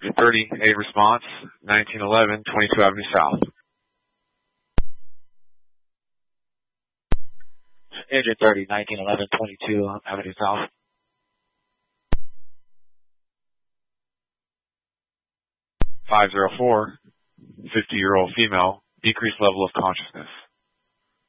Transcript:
Engine 30, a response, 1911, 22 Avenue South. Engine 30, 1911, 22 Avenue South. 504, 50-year-old female, decreased level of consciousness.